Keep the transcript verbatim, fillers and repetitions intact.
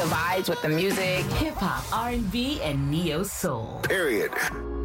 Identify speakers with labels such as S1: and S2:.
S1: vibes with the music.
S2: Hip hop, R and B, and neo soul.
S3: Period.